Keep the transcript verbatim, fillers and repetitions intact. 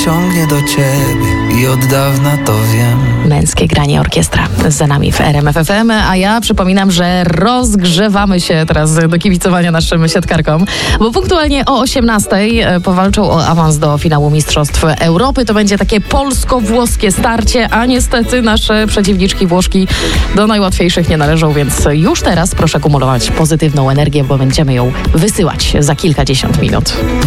ciągnie do ciebie i od dawna to wiem. Męskie granie orkiestra za nami w R M F F M, a ja przypominam, że rozgrzewamy się teraz do kibicowania naszym siatkarkom, bo punktualnie o osiemnastej powalczą o awans do finału Mistrzostw Europy. To będzie takie polsko-włoskie starcie, a niestety nasze przeciwniczki Włoszki do najłatwiejszych nie należą, więc już teraz proszę kumulować pozytywną energię, bo będziemy ją wysyłać za kilkadziesiąt minut.